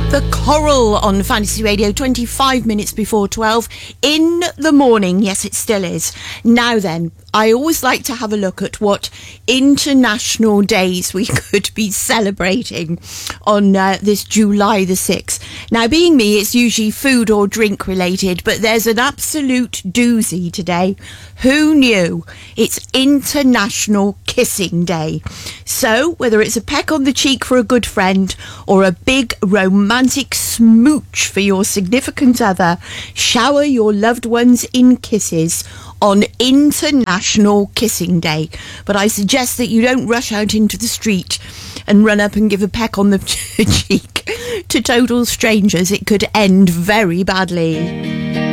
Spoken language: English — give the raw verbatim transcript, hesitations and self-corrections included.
The Coral on Fantasy Radio, twenty-five minutes before twelve in the morning. Yes, it still is. Now then, I always like to have a look at what international days we could be celebrating on uh, this July the sixth. Now, being me, it's usually food or drink related, but there's an absolute doozy today. Who knew? It's International Kissing Day. So, whether it's a peck on the cheek for a good friend or a big romantic smooch for your significant other, shower your loved ones in kisses on International Kissing Day. But I suggest that you don't rush out into the street and run up and give a peck on the cheek to total strangers. It could end very badly.